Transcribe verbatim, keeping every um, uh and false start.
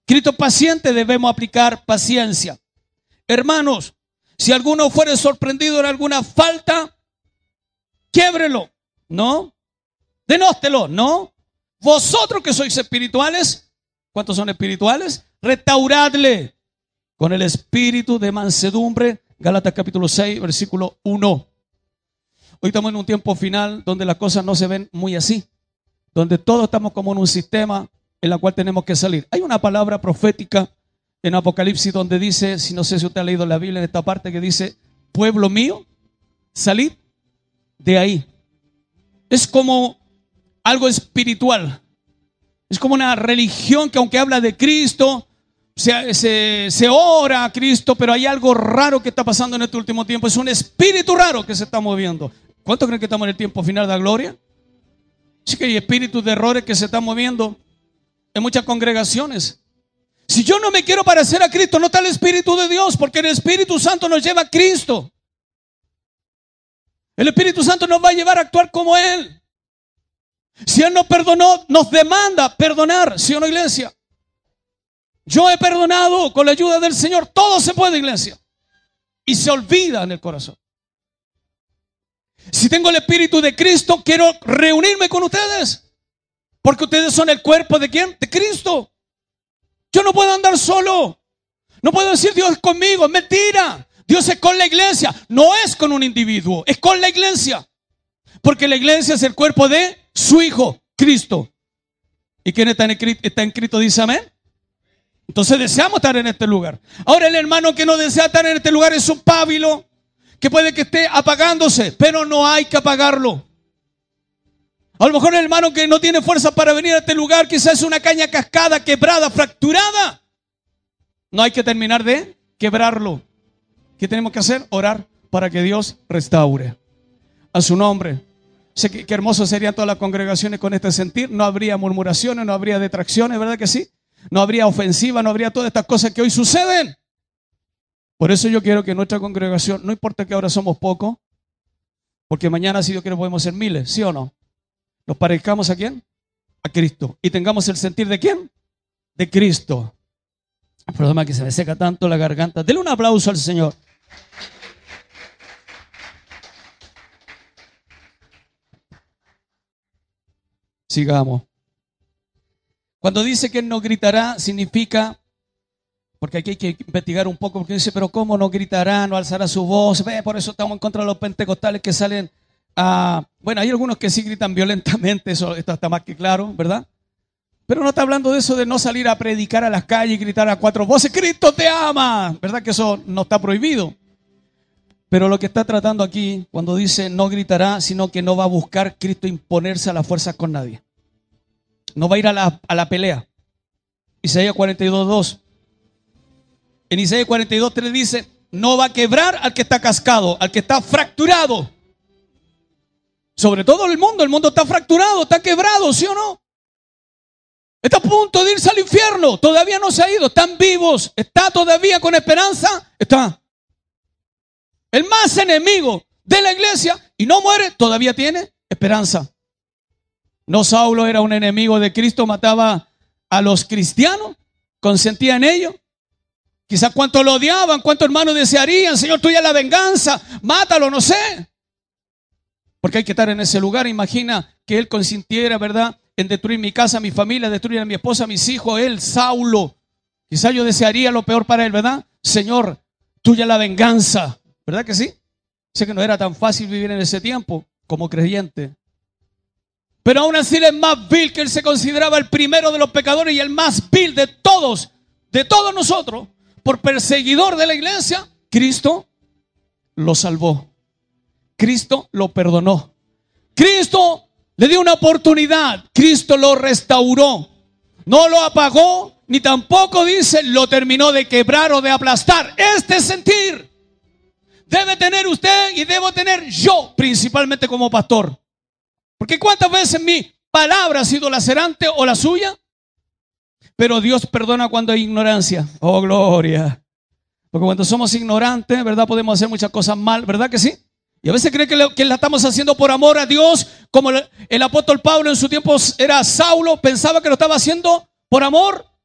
Cristo paciente, debemos aplicar paciencia. Hermanos, si alguno fuere sorprendido en alguna falta, quiébrelo, ¿no? Denóstelo, ¿no? Vosotros que sois espirituales, ¿cuántos son espirituales? Restauradle con el espíritu de mansedumbre. Gálatas capítulo seis, versículo uno. Hoy estamos en un tiempo final donde las cosas no se ven muy así, donde todos estamos como en un sistema en el cual tenemos que salir. Hay una palabra profética en Apocalipsis donde dice, si no sé si usted ha leído la Biblia en esta parte, que dice, pueblo mío, salid de ahí. Es como algo espiritual. Es como una religión que aunque habla de Cristo, se, se, se ora a Cristo, pero hay algo raro que está pasando en este último tiempo. Es un espíritu raro que se está moviendo. ¿Cuántos creen que estamos en el tiempo final de la gloria? Sí que hay espíritus de errores que se están moviendo en muchas congregaciones. Si yo no me quiero parecer a Cristo, no está el Espíritu de Dios, porque el Espíritu Santo nos lleva a Cristo. El Espíritu Santo nos va a llevar a actuar como Él. Si Él nos perdonó, nos demanda perdonar, ¿sí o no, iglesia? Yo he perdonado con la ayuda del Señor. Todo se puede, iglesia. Y se olvida en el corazón. Si tengo el Espíritu de Cristo, quiero reunirme con ustedes, porque ustedes son el cuerpo de ¿quién? De Cristo. Yo no puedo andar solo. No puedo decir Dios es conmigo. Mentira. Dios es con la iglesia. No es con un individuo, es con la iglesia. Porque la iglesia es el cuerpo de su Hijo, Cristo. ¿Y quién está en, está en Cristo? Dice amén. Entonces deseamos estar en este lugar. Ahora el hermano que no desea estar en este lugar es un pábilo que puede que esté apagándose, pero no hay que apagarlo. A lo mejor el hermano que no tiene fuerza para venir a este lugar, quizás es una caña cascada, quebrada, fracturada. No hay que terminar de quebrarlo. ¿Qué tenemos que hacer? Orar para que Dios restaure. A su nombre. Sé que, qué hermoso serían todas las congregaciones con este sentir. No habría murmuraciones, no habría detracciones, ¿verdad que sí? No habría ofensiva, no habría todas estas cosas que hoy suceden. Por eso yo quiero que nuestra congregación, no importa que ahora somos pocos, porque mañana si Dios quiere podemos ser miles, ¿sí o no? Nos parezcamos a ¿quién? A Cristo. Y tengamos el sentir de ¿quién? De Cristo. El problema es que se me seca tanto la garganta. Denle un aplauso al Señor. Sigamos. Cuando dice que Él no gritará, significa, porque aquí hay que investigar un poco, porque dice, pero ¿cómo no gritará, no alzará su voz? Ve, por eso estamos en contra de los pentecostales que salen a... Bueno, hay algunos que sí gritan violentamente, eso esto está más que claro, ¿verdad? Pero no está hablando de eso de no salir a predicar a las calles y gritar a cuatro voces, Cristo te ama, ¿verdad? Que eso no está prohibido. Pero lo que está tratando aquí, cuando dice no gritará, sino que no va a buscar Cristo imponerse a las fuerzas con nadie. No va a ir a la, a la pelea. Isaías cuarenta y dos, dos. En Isaías cuarenta y dos, tres dice, no va a quebrar al que está cascado, al que está fracturado. Sobre todo el mundo, el mundo está fracturado, está quebrado, ¿sí o no? Está a punto de irse al infierno, todavía no se ha ido, están vivos, está todavía con esperanza, está. El más enemigo de la iglesia y no muere, todavía tiene esperanza. No, Saulo era un enemigo de Cristo, mataba a los cristianos, consentía en ellos. Quizás cuánto lo odiaban, cuántos hermanos desearían, Señor, tuya la venganza, mátalo, no sé. Porque hay que estar en ese lugar. Imagina que él consintiera, ¿verdad?, en destruir mi casa, mi familia, destruir a mi esposa, a mis hijos, él, Saulo. Quizás yo desearía lo peor para él, ¿verdad? Señor, tuya la venganza, ¿verdad que sí? Sé que no era tan fácil vivir en ese tiempo como creyente. Pero aún así él es más vil, que él se consideraba el primero de los pecadores y el más vil de todos, de todos nosotros. Por perseguidor de la iglesia, Cristo lo salvó. Cristo lo perdonó. Cristo le dio una oportunidad. Cristo lo restauró. No lo apagó, ni tampoco dice lo terminó de quebrar o de aplastar. Este sentir debe tener usted y debo tener yo, principalmente como pastor. Porque cuántas veces mi palabra ha sido lacerante o la suya. Pero Dios perdona cuando hay ignorancia. Oh, gloria. Porque cuando somos ignorantes, ¿verdad? Podemos hacer muchas cosas mal, ¿verdad que sí? Y a veces cree que, lo, que la estamos haciendo por amor a Dios, como el, el apóstol Pablo en su tiempo era Saulo, pensaba que lo estaba haciendo por amor